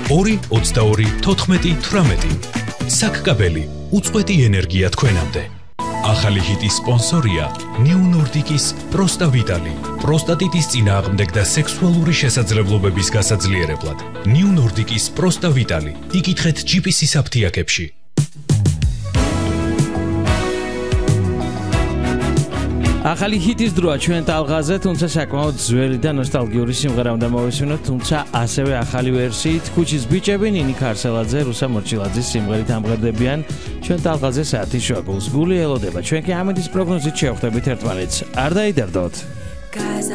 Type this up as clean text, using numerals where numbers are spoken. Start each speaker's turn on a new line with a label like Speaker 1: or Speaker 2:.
Speaker 1: 222-14-18. Sakkabeli, უწყვეტი ენერგია თქვენამდე. ახალი ჰიტის სპონსორია New Nordic-ის Prosta Vitali. პროსტატიტის წინააღმდეგ და სექსუალური შესაძლებლობების გასაძლიერებლად. New Nordic-ის Prosta Vitali. იკითხეთ GPC-ის აფთიაქებში.
Speaker 2: ახალი ჰიტის დროა ჩვენ ტალღაზე, თუმცა საკმაოდ ძველი და ნოსტალგიური სიმღერა უნდა მოვისმინოთ, თუმცა ასევე ახალი ვერსიით ქუჩის ბიჭები ნინი ქარსელაძე, რუსა მორჩილაძის სიმღერით ამღერდებიან ჩვენ ტალღაზე საათის შუაგულს. გული ელოდება, ჩვენ კი ამინდის პროგნოზით შევხვდებით ერთმანეთს. არ დაიდარდოთ.